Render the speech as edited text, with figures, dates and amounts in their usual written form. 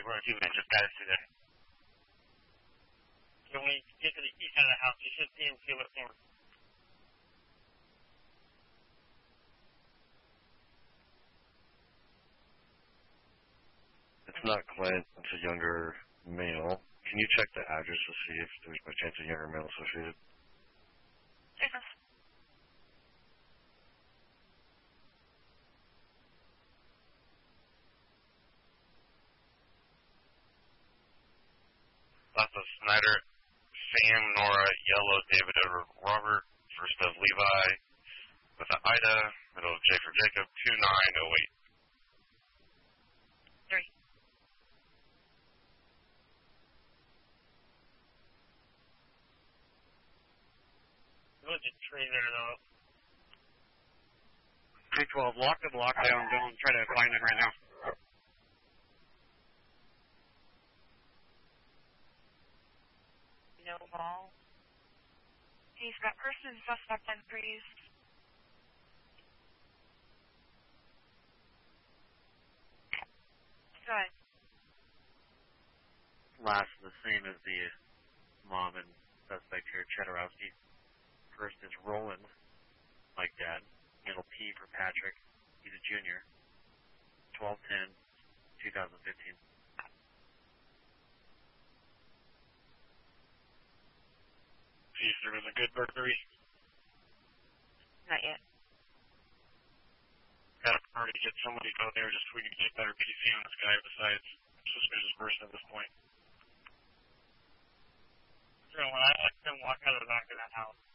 Tag 102, man. Just got us through there. So when you get to the east side of the house, you should see him feel it forward. It's not Clint. It's a younger male. Can you check the address to see if there's by chance a younger male associated? Sure. Lots of Snyder, Sam, Nora, Yellow, David, Edward, Robert, first of Levi, with an Ida, middle of J for Jacob, 2908. 3. There's a tree there, though. 312, lock the lockdown. Don't try to find it right now. No ball. He's got person suspect entries. Good. Last, the same as the mom and suspect here, Chedorowski. First is Roland, like Dad. Middle P for Patrick. He's a junior. 12/10/2015. Geez, there was a good burglary. Not yet. Got a party to get somebody out there just so we can get better PC on this guy besides suspicious person at this point. You know, when I can walk out of the back of that house.